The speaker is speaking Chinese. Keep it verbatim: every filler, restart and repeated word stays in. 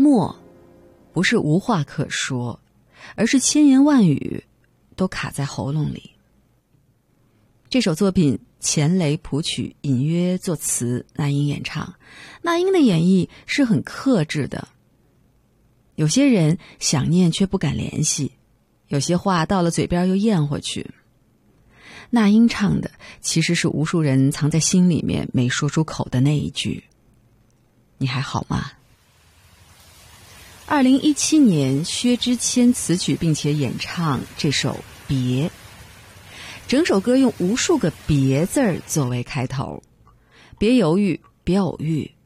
默不是无话可说，而是千言万语都卡在喉咙里。这首作品钱雷谱曲，隐约作词，那英演唱。那英的演绎是很克制的，有些人想念却不敢联系，有些话到了嘴边又咽回去。那英唱的其实是无数人藏在心里面没说出口的那一句：你还好吗？二零一七年，薛之谦词曲并且演唱这首《别》，整首歌用无数个别字儿作为开头，别犹豫，别偶遇，